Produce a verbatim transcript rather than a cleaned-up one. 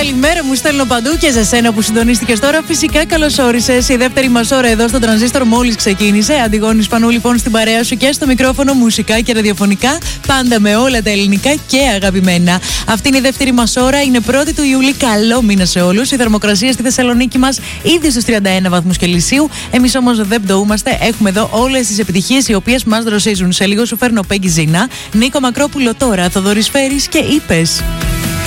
καλημέρα μου στέλνω παντού και σε σένα που συντονίστηκες τώρα. Φυσικά καλώς όρισες. Η δεύτερη μας ώρα εδώ στο Τρανζίστορ μόλις ξεκίνησε. Αντιγόνη Σπανού λοιπόν στην παρέα σου και στο μικρόφωνο, μουσικά και ραδιοφωνικά. Πάντα με όλα τα ελληνικά και αγαπημένα. Αυτή είναι η δεύτερη μας ώρα. Είναι πρώτη του Ιούλη. Καλό μήνα σε όλους. Η θερμοκρασία στη Θεσσαλονίκη μας ήδη στους τριάντα ένα βαθμούς Κελσίου. Εμείς όμως δεν πτωούμαστε. Έχουμε εδώ όλες τις επιτυχίες οι οποίες μας δροσίζουν. Σε λίγο σου φέρνω Πέγγι Ζήνα, Νίκο Μακρόπουλο τώρα, Θοδωρής Φέρης και Είπες.